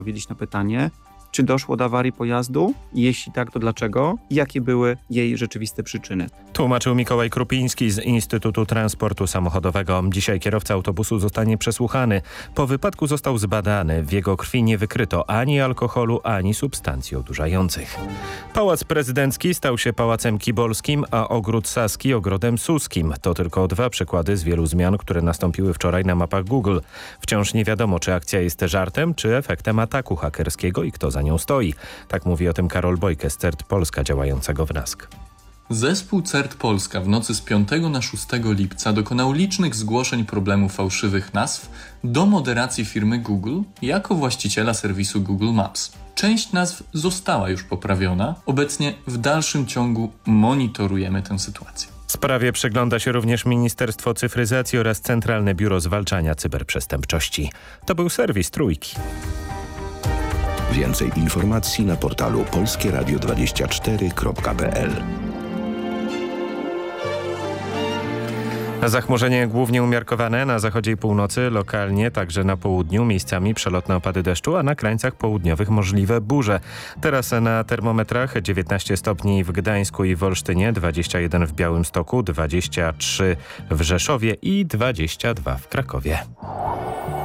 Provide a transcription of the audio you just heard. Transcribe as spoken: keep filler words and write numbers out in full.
odpowiedzieć na pytanie, czy doszło do awarii pojazdu? Jeśli tak, to dlaczego? I jakie były jej rzeczywiste przyczyny? Tłumaczył Mikołaj Krupiński z Instytutu Transportu Samochodowego. Dzisiaj kierowca autobusu zostanie przesłuchany. Po wypadku został zbadany. W jego krwi nie wykryto ani alkoholu, ani substancji odurzających. Pałac prezydencki stał się Pałacem Kibolskim, a ogród Saski ogrodem Suskim. To tylko dwa przykłady z wielu zmian, które nastąpiły wczoraj na mapach Google. Wciąż nie wiadomo, czy akcja jest żartem, czy efektem ataku hakerskiego i kto za nią stoi. Tak mówi o tym Karol Bojke z CERT Polska działającego w Nask. Zespół CERT Polska w nocy z piątego na szóstego lipca dokonał licznych zgłoszeń problemu fałszywych nazw do moderacji firmy Google jako właściciela serwisu Google Maps. Część nazw została już poprawiona. Obecnie w dalszym ciągu monitorujemy tę sytuację. Sprawie przygląda się również Ministerstwo Cyfryzacji oraz Centralne Biuro Zwalczania Cyberprzestępczości. To był serwis Trójki. Więcej informacji na portalu polskie radio dwadzieścia cztery kropka p l. Zachmurzenie głównie umiarkowane na zachodzie i północy, lokalnie także na południu, miejscami przelotne opady deszczu, a na krańcach południowych możliwe burze. Teraz na termometrach dziewiętnaście stopni w Gdańsku i w Olsztynie, dwadzieścia jeden w Białymstoku, dwadzieścia trzy w Rzeszowie i dwadzieścia dwa w Krakowie.